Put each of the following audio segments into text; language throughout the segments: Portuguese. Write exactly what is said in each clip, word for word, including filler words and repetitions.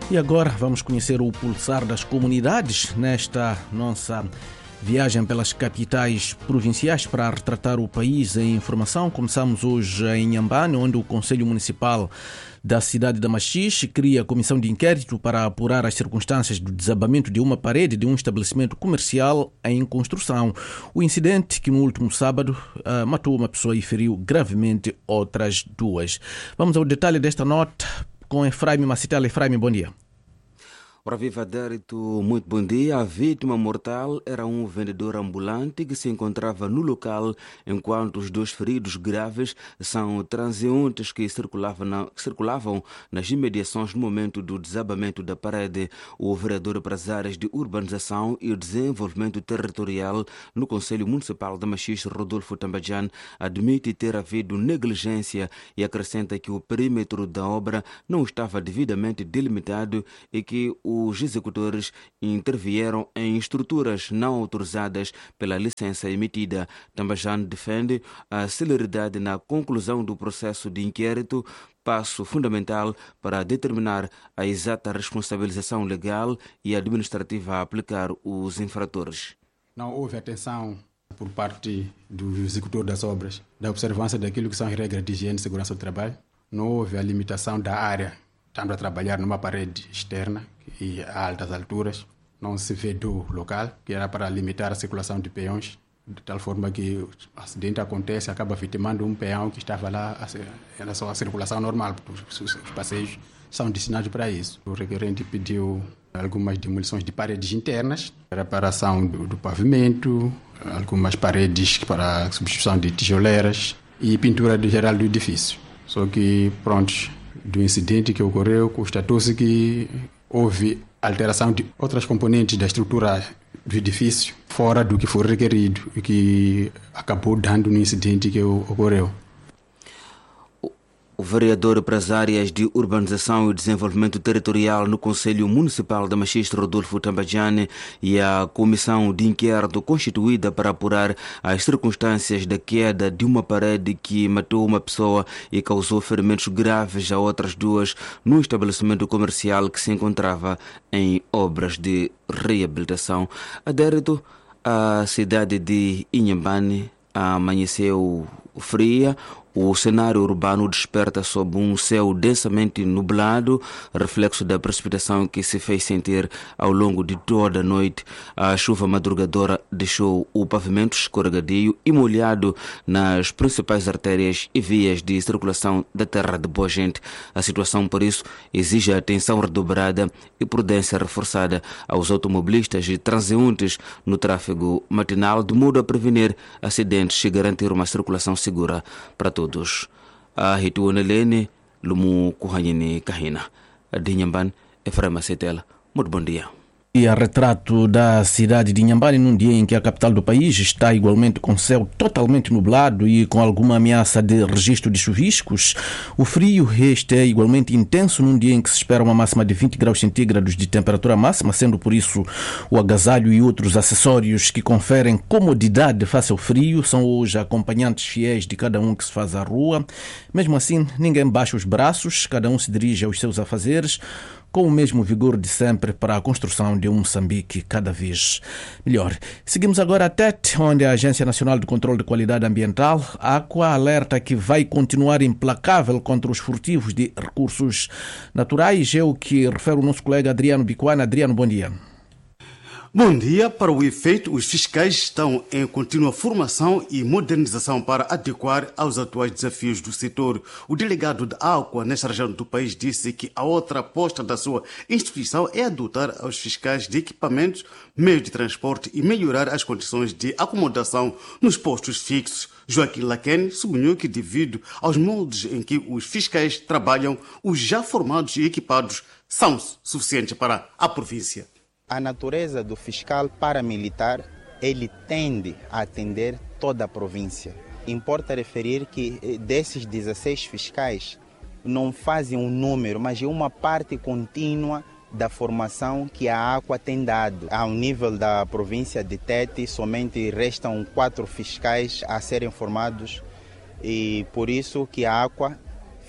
E agora vamos conhecer o pulsar das comunidades nesta nossa viagem pelas capitais provinciais para retratar o país em informação. Começamos hoje em Inhambane, onde o Conselho Municipal da cidade de Machixe cria a comissão de inquérito para apurar as circunstâncias do desabamento de uma parede de um estabelecimento comercial em construção. O incidente, que no último sábado uh, matou uma pessoa e feriu gravemente outras duas. Vamos ao detalhe desta nota com Efraim Macitela. Efraim, bom dia. Ora viva, Dérito, muito bom dia. A vítima mortal era um vendedor ambulante que se encontrava no local, enquanto os dois feridos graves são transeuntes que circulavam, na, circulavam nas imediações no momento do desabamento da parede. O vereador para as áreas de urbanização e o desenvolvimento territorial no Conselho Municipal de Machixe, Rodolfo Tambadjan, admite ter havido negligência e acrescenta que o perímetro da obra não estava devidamente delimitado e que o os executores intervieram em estruturas não autorizadas pela licença emitida. Tambajano defende a celeridade na conclusão do processo de inquérito, passo fundamental para determinar a exata responsabilização legal e administrativa a aplicar os infratores. Não houve atenção por parte do executor das obras, da observância daquilo que são as regras de higiene e segurança do trabalho. Não houve a limitação da área, estando a trabalhar numa parede externa e a altas alturas. Não se vedou local, que era para limitar a circulação de peões, de tal forma que o acidente acontece, acaba vitimando um peão que estava lá, era só a circulação normal, os, os passeios são destinados para isso. O requerente pediu algumas demolições de paredes internas, reparação do, do pavimento, algumas paredes para substituição de tijoleiras e pintura de geral do edifício. Só que, pronto, do incidente que ocorreu, constatou-se que houve alteração de outras componentes da estrutura do edifício fora do que foi requerido e que acabou dando no incidente que ocorreu. O vereador para as áreas de urbanização e desenvolvimento territorial no Conselho Municipal de Machixe, Rodolfo Tambadjane, e a comissão de inquérito constituída para apurar as circunstâncias da queda de uma parede que matou uma pessoa e causou ferimentos graves a outras duas num estabelecimento comercial que se encontrava em obras de reabilitação. Adérito, a cidade de Inhambane amanheceu fria. O cenário urbano desperta sob um céu densamente nublado, reflexo da precipitação que se fez sentir ao longo de toda a noite. A chuva madrugadora deixou o pavimento escorregadio e molhado nas principais artérias e vias de circulação da terra de boa gente. A situação, por isso, exige atenção redobrada e prudência reforçada aos automobilistas e transeuntes no tráfego matinal, de modo a prevenir acidentes e garantir uma circulação segura para todos. A Hituonelene, Lumu Kuhanyini Kahina, a Dinhamban, Efraim Macitela. Muito bom dia. E a retrato da cidade de Inhambane num dia em que a capital do país está igualmente com céu totalmente nublado e com alguma ameaça de registro de chuviscos. O frio este é igualmente intenso num dia em que se espera uma máxima de vinte graus centígrados de temperatura máxima, sendo por isso o agasalho e outros acessórios que conferem comodidade face ao frio são hoje acompanhantes fiéis de cada um que se faz à rua. Mesmo assim, ninguém baixa os braços, cada um se dirige aos seus afazeres com o mesmo vigor de sempre para a construção de um Moçambique cada vez melhor. Seguimos agora a Tete, onde a Agência Nacional de Controlo de Qualidade Ambiental, a AQUA, alerta que vai continuar implacável contra os furtivos de recursos naturais. É o que refere o nosso colega Adriano Bicuana. Adriano, bom dia. Bom dia. Para o efeito, os fiscais estão em contínua formação e modernização para adequar aos atuais desafios do setor. O delegado da AQUA nesta região do país disse que a outra aposta da sua instituição é adotar aos fiscais de equipamentos, meios de transporte e melhorar as condições de acomodação nos postos fixos. Joaquim Laken sublinhou que, devido aos moldes em que os fiscais trabalham, os já formados e equipados são suficientes para a província. A natureza do fiscal paramilitar, ele tende a atender toda a província. Importa referir que desses dezesseis fiscais não fazem um número, mas é uma parte contínua da formação que a AQUA tem dado. Ao nível da província de Tete, somente restam quatro fiscais a serem formados e por isso que a AQUA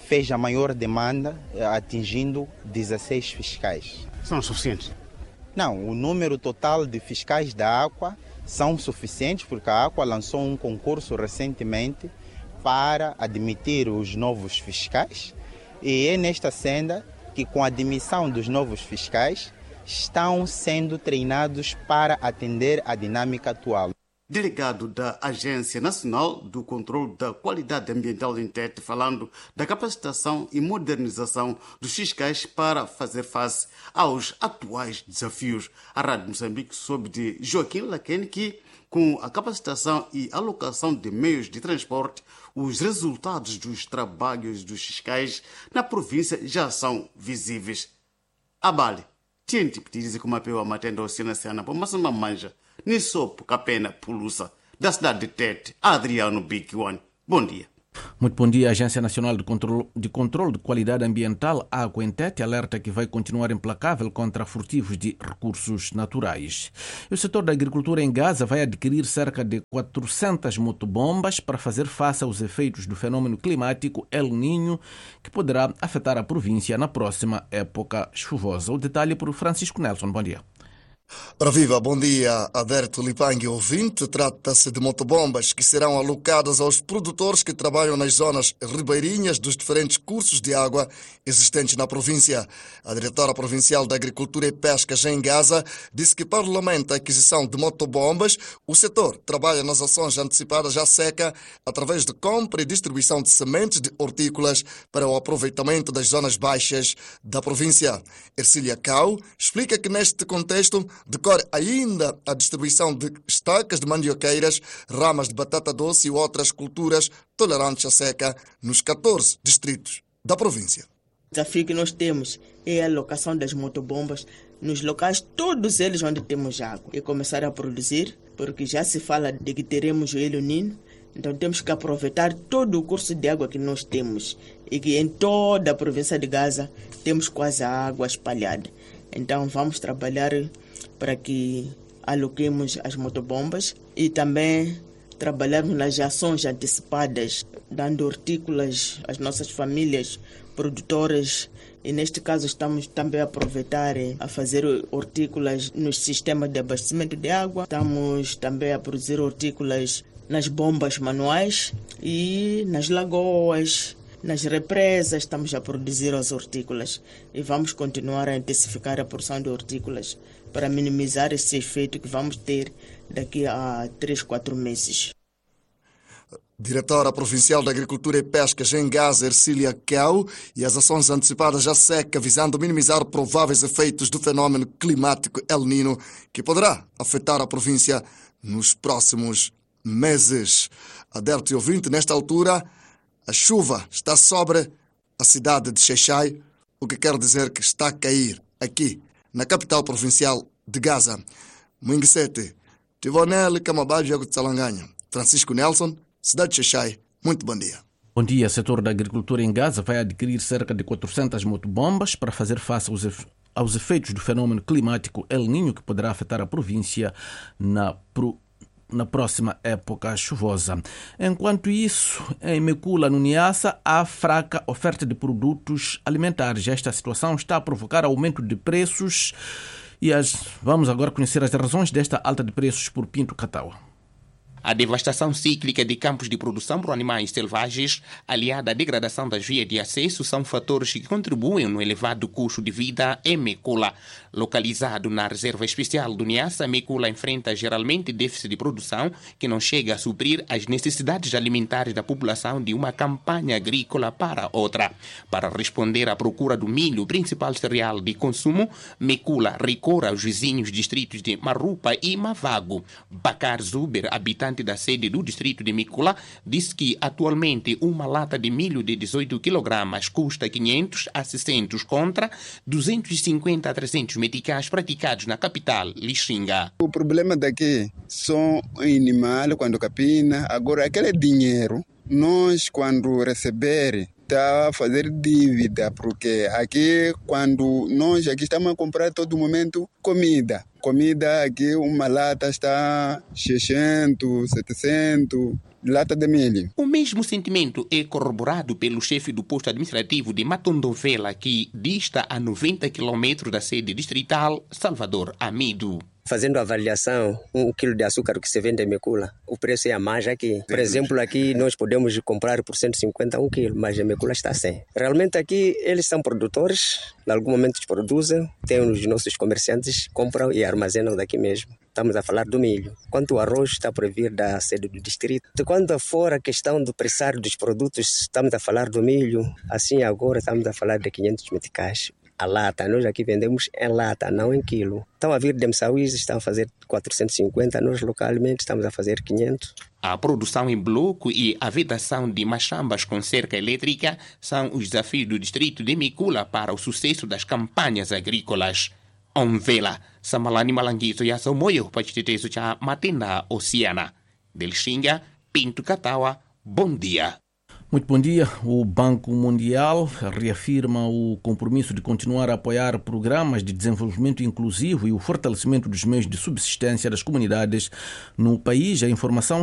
fez a maior demanda, atingindo dezesseis fiscais. São suficientes? Não, o número total de fiscais da Aqua são suficientes, porque a Aqua lançou um concurso recentemente para admitir os novos fiscais, e é nesta senda que, com a admissão dos novos fiscais, estão sendo treinados para atender a dinâmica atual. Delegado da Agência Nacional do Controlo da Qualidade Ambiental em Tete, falando da capacitação e modernização dos fiscais para fazer face aos atuais desafios. A Rádio Moçambique soube de Joaquim Laquene que, com a capacitação e alocação de meios de transporte, os resultados dos trabalhos dos fiscais na província já são visíveis. Abale, tinha tipo de dizer como a peua matendo a cena cena, mas uma manja. Nisopo Capena Pulusa, da cidade de Tete, Adriano Biquione. Bom dia. Muito bom dia. A Agência Nacional de Controlo de, Controlo de Qualidade Ambiental, Água em Tete, alerta que vai continuar implacável contra furtivos de recursos naturais. E o setor da agricultura em Gaza vai adquirir cerca de quatrocentas motobombas para fazer face aos efeitos do fenômeno climático El Niño, que poderá afetar a província na próxima época chuvosa. O detalhe por Francisco Nelson. Bom dia. Ora viva, bom dia, Alberto Lipangue ouvinte. Trata-se de motobombas que serão alocadas aos produtores que trabalham nas zonas ribeirinhas dos diferentes cursos de água existentes na província. A diretora provincial da Agricultura e Pesca, em Gaza, disse que para o lamento da aquisição de motobombas, o setor trabalha nas ações antecipadas à seca através de compra e distribuição de sementes de hortícolas para o aproveitamento das zonas baixas da província. Ercília Cao explica que neste contexto decorre ainda a distribuição de estacas de mandioqueiras, ramas de batata doce e outras culturas tolerantes à seca nos catorze distritos da província. O desafio que nós temos é a alocação das motobombas nos locais, todos eles onde temos água, e começar a produzir, porque já se fala de que teremos o El Niño, então temos que aproveitar todo o curso de água que nós temos e que em toda a província de Gaza temos quase a água espalhada. Então vamos trabalhar para que aloquemos as motobombas e também trabalharmos nas ações antecipadas, dando hortícolas às nossas famílias produtoras, e neste caso estamos também a aproveitar a fazer hortícolas nos sistemas de abastecimento de água, estamos também a produzir hortícolas nas bombas manuais e nas lagoas, nas represas, estamos a produzir as hortícolas e vamos continuar a intensificar a produção de hortícolas para minimizar esse efeito que vamos ter daqui a três, quatro meses. Diretora Provincial da Agricultura e Pesca, em Gaza, Ercília Cao, e as ações antecipadas à seca visando minimizar prováveis efeitos do fenômeno climático El Niño, que poderá afetar a província nos próximos meses. Aderte ouvinte, nesta altura, a chuva está sobre a cidade de Xai-Xai, o que quer dizer que está a cair aqui, na capital provincial de Gaza. Mwingisete, Tivonel, Camabajo, Jago de Salanganha. Francisco Nelson, cidade de Xai-Xai. Muito bom dia. Bom dia. O setor da agricultura em Gaza vai adquirir cerca de quatrocentas motobombas para fazer face aos, efe... aos efeitos do fenômeno climático El Niño, que poderá afetar a província na pro... na próxima época chuvosa. Enquanto isso, em Mekula, no Niassa, há fraca oferta de produtos alimentares. Esta situação está a provocar aumento de preços e as... vamos agora conhecer as razões desta alta de preços por Pinto Cataua. A devastação cíclica de campos de produção por animais selvagens, aliada à degradação das vias de acesso, são fatores que contribuem no elevado custo de vida em Mekula. Localizado na reserva especial do Niassa, Mekula enfrenta geralmente déficit de produção que não chega a suprir as necessidades alimentares da população de uma campanha agrícola para outra. Para responder à procura do milho, principal cereal de consumo, Mekula recorre aos vizinhos distritos de Marupa e Mavago. Bakar Zuber, habitante da sede do distrito de Mekula, disse que atualmente uma lata de milho de dezoito quilogramas custa quinhentos a seiscentos contra duzentos e cinquenta a trezentos meticais praticados na capital, Lixinga. O problema daqui são animais quando capina. Agora, aquele dinheiro, nós quando receber, está a fazer dívida, porque aqui, quando nós aqui estamos a comprar todo momento comida. Comida aqui, uma lata está seiscentos, setecentos, lata de milho. O mesmo sentimento é corroborado pelo chefe do posto administrativo de Matondovela, que dista a noventa quilômetros da sede distrital, Salvador Amido. Fazendo a avaliação, um quilo de açúcar que se vende em Mekula, o preço é a mais aqui. Por exemplo, aqui nós podemos comprar por cento e cinquenta um quilo, mas em Mekula está cem. Realmente aqui eles são produtores, em algum momento produzem, tem os nossos comerciantes, compram e armazenam daqui mesmo. Estamos a falar do milho. Quanto o arroz está por vir da sede do distrito. Quando for a questão do preço dos produtos, estamos a falar do milho. Assim agora estamos a falar de quinhentos meticais. A lata, nós aqui vendemos em lata, não em quilo. Estão a vir de Msauís, estão a fazer quatrocentos e cinquenta, nós localmente estamos a fazer quinhentos. A produção em bloco e a vedação de machambas com cerca elétrica são os desafios do distrito de Mekula para o sucesso das campanhas agrícolas. Onvela, Samalani Malanguizo e Ação Moio, para te cha Matenda Oceana. Del Xinga, Pinto Catawa, bom dia. Muito bom dia. O Banco Mundial reafirma o compromisso de continuar a apoiar programas de desenvolvimento inclusivo e o fortalecimento dos meios de subsistência das comunidades no país. A informação